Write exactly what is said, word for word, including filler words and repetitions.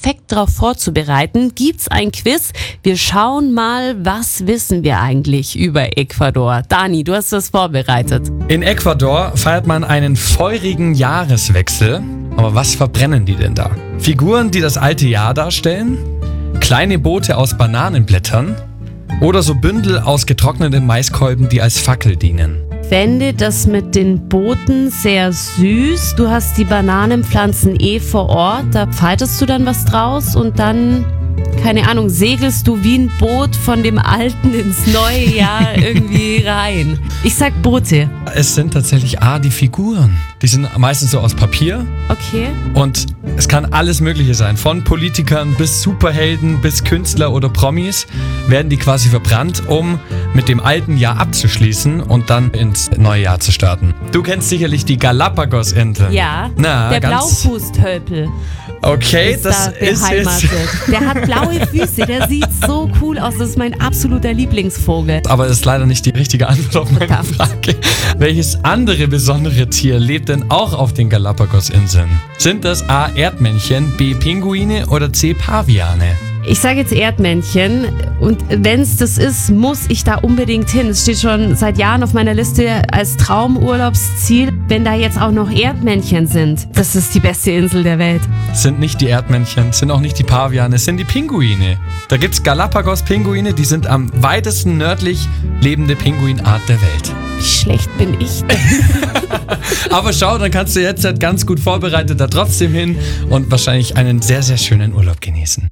perfekt darauf vorzubereiten, gibt's ein Quiz. Wir schauen mal, was wissen wir eigentlich über Ecuador. Dani, du hast das vorbereitet. In Ecuador feiert man einen feurigen Jahreswechsel. Aber was verbrennen die denn da? Figuren, die das alte Jahr darstellen? Kleine Boote aus Bananenblättern? Oder so Bündel aus getrockneten Maiskolben, die als Fackel dienen? Fände das mit den Booten sehr süß. Du hast die Bananenpflanzen eh vor Ort, da faltest du dann was draus und dann, keine Ahnung, segelst du wie ein Boot von dem alten ins neue Jahr irgendwie rein. Ich sag Boote. Es sind tatsächlich A, die Figuren. Die sind meistens so aus Papier. Okay. Und es kann alles Mögliche sein. Von Politikern bis Superhelden bis Künstler oder Promis werden die quasi verbrannt, um mit dem alten Jahr abzuschließen und dann ins neue Jahr zu starten. Du kennst sicherlich die Galapagos-Inseln. Ja, Na, der ganz Blaufußtölpel. Okay, ist das da ist beheimatet. jetzt... Der hat blaue Füße, der sieht so cool aus. Das ist mein absoluter Lieblingsvogel. Aber das ist leider nicht die richtige Antwort auf meine Verdammt. Frage. Welches andere besondere Tier lebt denn auch auf den Galapagos-Inseln? Sind das A. Erdmännchen, B. Pinguine oder C. Paviane? Ich sage jetzt Erdmännchen und wenn es das ist, muss ich da unbedingt hin. Es steht schon seit Jahren auf meiner Liste als Traumurlaubsziel. Wenn da jetzt auch noch Erdmännchen sind, das ist die beste Insel der Welt. Sind nicht die Erdmännchen, sind auch nicht die Paviane, es sind die Pinguine. Da gibt's Galapagos-Pinguine, die sind am weitesten nördlich lebende Pinguinart der Welt. Wie schlecht bin ich denn? Aber schau, dann kannst du jetzt halt ganz gut vorbereitet da trotzdem hin und wahrscheinlich einen sehr, sehr schönen Urlaub genießen.